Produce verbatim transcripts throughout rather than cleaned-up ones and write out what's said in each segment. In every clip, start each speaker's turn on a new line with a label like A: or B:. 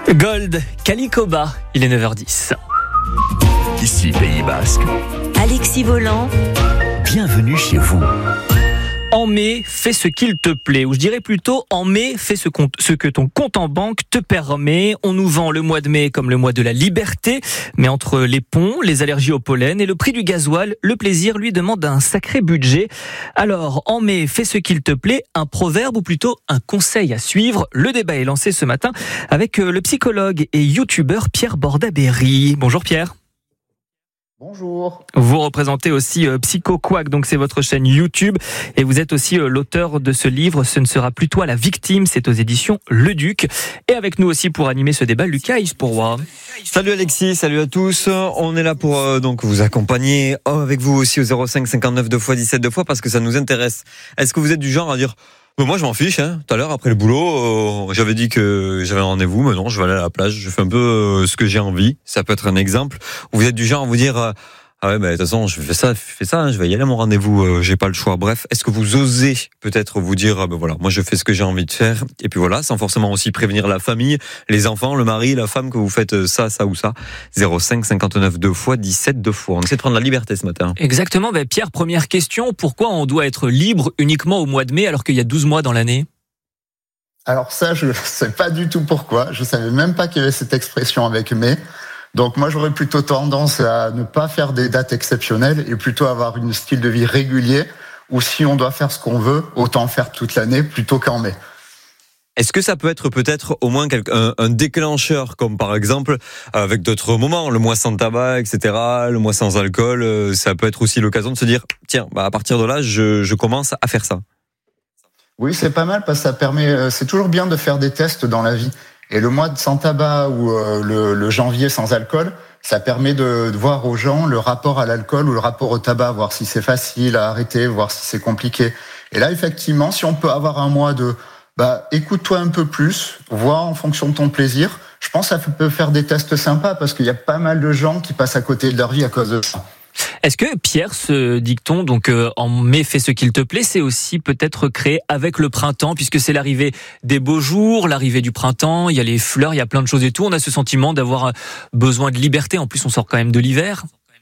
A: Gold, Calicoba, il est neuf heures dix.
B: Ici Pays Basque.
C: Alexis Volant.
B: Bienvenue chez vous.
A: En mai, fais ce qu'il te plaît, ou je dirais plutôt en mai, fais ce, compte, ce que ton compte en banque te permet. On nous vend le mois de mai comme le mois de la liberté, mais entre les ponts, les allergies au pollen et le prix du gasoil, le plaisir lui demande un sacré budget. Alors, en mai, fais ce qu'il te plaît, un proverbe ou plutôt un conseil à suivre. Le débat est lancé ce matin avec le psychologue et youtubeur Pierre Bordaberry. Bonjour Pierre.
D: Bonjour.
A: Vous représentez aussi euh, PsychoQuack, donc c'est votre chaîne YouTube, et vous êtes aussi euh, l'auteur de ce livre, Ce ne sera plus toi la victime, c'est aux éditions Le Duc. Et avec nous aussi pour animer ce débat, Lucas Ispourwa.
E: Salut Alexis, salut à tous. On est là pour euh, donc vous accompagner oh, avec vous aussi au zéro cinq cinquante-neuf deux fois dix-sept deux fois parce que ça nous intéresse. Est-ce que vous êtes du genre à dire mais moi je m'en fiche, hein. Tout à l'heure après le boulot, euh, j'avais dit que j'avais un rendez-vous, mais non, je vais aller à la plage, je fais un peu euh, ce que j'ai envie. Ça peut être un exemple. Ou vous êtes du genre à vous dire euh, ah ouais, mais de toute façon, je fais ça, je fais ça, hein, je vais y aller à mon rendez-vous, euh, j'ai pas le choix. Bref, est-ce que vous osez peut-être vous dire, ah ben voilà, moi je fais ce que j'ai envie de faire, et puis voilà, sans forcément aussi prévenir la famille, les enfants, le mari, la femme, que vous faites ça, ça ou ça. zéro cinq cinquante-neuf deux fois dix-sept deux fois. On essaie de prendre la liberté ce matin.
A: Exactement. Ben Pierre, première question, pourquoi on doit être libre uniquement au mois de mai alors qu'il y a douze mois dans l'année ?
D: Alors ça, je ne sais pas du tout pourquoi. Je savais même pas qu'il y avait cette expression avec mai. Donc moi, j'aurais plutôt tendance à ne pas faire des dates exceptionnelles et plutôt avoir un style de vie régulier où si on doit faire ce qu'on veut, autant faire toute l'année plutôt qu'en mai.
E: Est-ce que ça peut être peut-être au moins un, un déclencheur, comme par exemple avec d'autres moments, le mois sans tabac, et cetera, le mois sans alcool, ça peut être aussi l'occasion de se dire, tiens, bah à partir de là, je, je commence à faire ça.
D: Oui, c'est pas mal parce que ça permet, c'est toujours bien de faire des tests dans la vie. Et le mois sans tabac ou euh, le, le janvier sans alcool, ça permet de, de voir aux gens le rapport à l'alcool ou le rapport au tabac, voir si c'est facile à arrêter, voir si c'est compliqué. Et là, effectivement, si on peut avoir un mois de bah écoute-toi un peu plus, vois en fonction de ton plaisir, je pense que ça peut faire des tests sympas parce qu'il y a pas mal de gens qui passent à côté de leur vie à cause de ça.
A: Est-ce que Pierre, ce dicton, donc euh, en mai fais ce qu'il te plaît, c'est aussi peut-être créé avec le printemps, puisque c'est l'arrivée des beaux jours, l'arrivée du printemps, il y a les fleurs, il y a plein de choses et tout. On a ce sentiment d'avoir besoin de liberté. En plus, on sort quand même de l'hiver.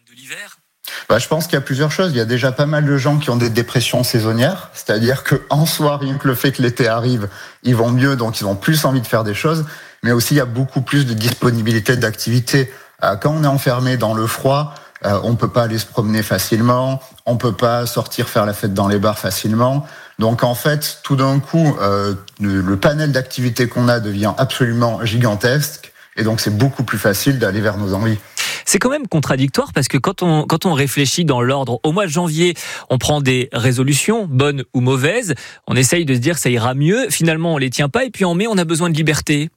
D: Bah, je pense qu'il y a plusieurs choses. Il y a déjà pas mal de gens qui ont des dépressions saisonnières, c'est-à-dire que en soi, rien que le fait que l'été arrive, ils vont mieux, donc ils ont plus envie de faire des choses. Mais aussi, il y a beaucoup plus de disponibilité d'activités. Quand on est enfermé dans le froid, Euh, on peut pas aller se promener facilement, on peut pas sortir faire la fête dans les bars facilement. Donc en fait, tout d'un coup, euh, le, le panel d'activités qu'on a devient absolument gigantesque, et donc c'est beaucoup plus facile d'aller vers nos envies.
A: C'est quand même contradictoire parce que quand on, quand on réfléchit dans l'ordre, au mois de janvier, on prend des résolutions, bonnes ou mauvaises, on essaye de se dire ça ira mieux, finalement on les tient pas, et puis en mai on a besoin de liberté.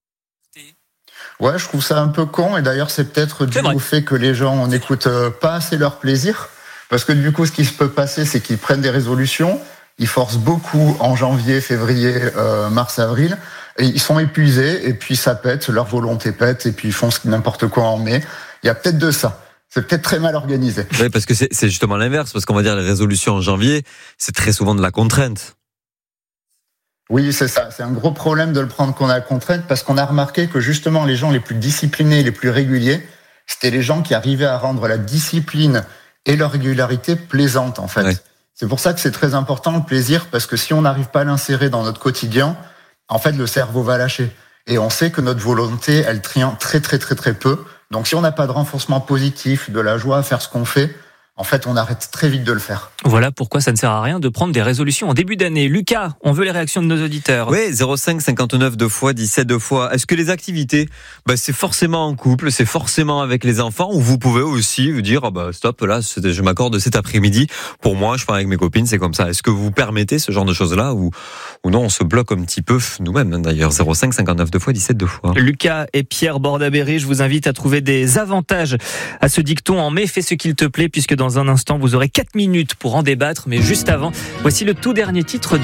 D: Ouais, je trouve ça un peu con, et d'ailleurs c'est peut-être dû au fait que les gens n'écoutent pas assez leur plaisir, parce que du coup ce qui se peut passer, c'est qu'ils prennent des résolutions, ils forcent beaucoup en janvier, février, euh, mars, avril, et ils sont épuisés, et puis ça pète, leur volonté pète, et puis ils font n'importe quoi en mai. Il y a peut-être de ça. C'est peut-être très mal organisé.
E: Oui, parce que c'est, c'est justement l'inverse, parce qu'on va dire les résolutions en janvier, c'est très souvent de la contrainte.
D: Oui, c'est ça. C'est un gros problème de le prendre qu'on a la contrainte parce qu'on a remarqué que justement les gens les plus disciplinés, les plus réguliers, c'était les gens qui arrivaient à rendre la discipline et leur régularité plaisante en fait. Ouais. C'est pour ça que c'est très important le plaisir parce que si on n'arrive pas à l'insérer dans notre quotidien, en fait le cerveau va lâcher. Et on sait que notre volonté, elle tient très très très très peu. Donc si on n'a pas de renforcement positif, de la joie à faire ce qu'on fait, en fait, on arrête très vite de le faire.
A: Voilà pourquoi ça ne sert à rien de prendre des résolutions en début d'année. Lucas, on veut les réactions de nos auditeurs.
E: Oui, zéro cinq cinquante-neuf deux fois dix-sept deux fois. Est-ce que les activités, bah, c'est forcément en couple, c'est forcément avec les enfants, ou vous pouvez aussi vous dire, ah bah, stop, là, je m'accorde cet après-midi. Pour moi, je pars avec mes copines, c'est comme ça. Est-ce que vous permettez ce genre de choses-là, ou, ou non, on se bloque un petit peu nous-mêmes, d'ailleurs. zéro cinq cinquante-neuf deux fois dix-sept deux fois.
A: Lucas et Pierre Bordaberry, je vous invite à trouver des avantages à ce dicton en mai, fais ce qu'il te plaît, puisque dans Dans un instant, vous aurez quatre minutes pour en débattre, mais juste avant, voici le tout dernier titre de